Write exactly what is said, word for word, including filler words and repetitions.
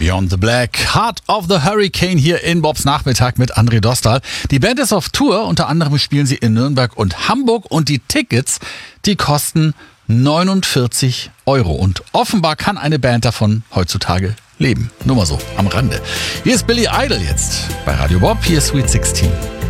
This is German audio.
Beyond the Black, Heart of the Hurricane hier in Bobs Nachmittag mit André Dostal. Die Band ist auf Tour, unter anderem spielen sie in Nürnberg und Hamburg und die Tickets, die kosten neunundvierzig Euro. Und offenbar kann eine Band davon heutzutage leben. Nur mal so, am Rande. Hier ist Billy Idol jetzt bei Radio Bob, hier ist Sweet sechzehn.